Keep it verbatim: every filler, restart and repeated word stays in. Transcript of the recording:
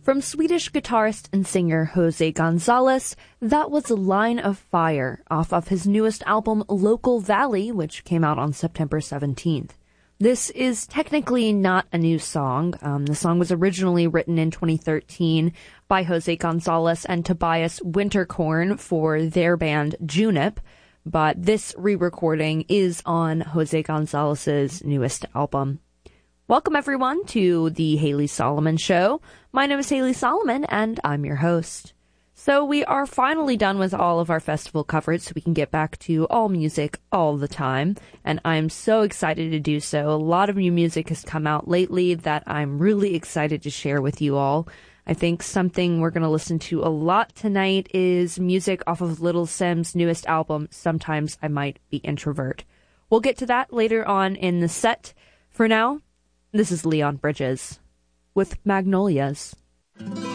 From Swedish guitarist and singer Jose Gonzalez, that was Line of Fire, off of his newest album Local Valley, which came out on September seventeenth. This is technically not a new song. Um, the song was originally written in twenty thirteen by Jose Gonzalez and Tobias Winterkorn for their band Junip, but this re-recording is on Jose Gonzalez's newest album. Welcome, everyone, to the Haley Solomon Show. My name is Haley Solomon, and I'm your host. So we are finally done with all of our festival coverage, so we can get back to all music all the time, and I'm so excited to do so. A lot of new music has come out lately that I'm really excited to share with you all. I think something we're going to listen to a lot tonight is music off of Little Simz' newest album, Sometimes I Might Be Introvert. We'll get to that later on in the set. For now, this is Leon Bridges with Magnolias.